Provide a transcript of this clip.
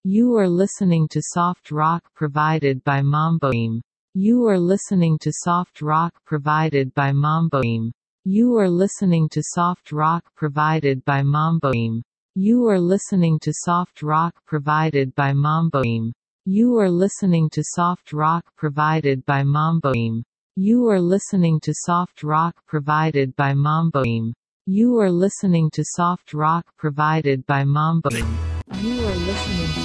You are listening to soft rock provided by Mamboim. You are listening to soft rock provided by Mamboim. You are listening to soft rock provided by Mamboim. You are listening to soft rock provided by Mamboim. You are listening to soft rock provided by Mamboim. You are listening to soft rock provided by Mamboim. You are listening to soft rock provided by Mamboim. You are listening to